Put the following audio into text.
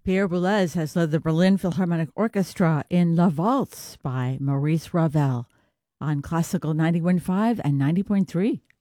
Pierre Boulez has led the Berlin Philharmonic Orchestra in La Valse by Maurice Ravel on Classical 91.5 and 90.3.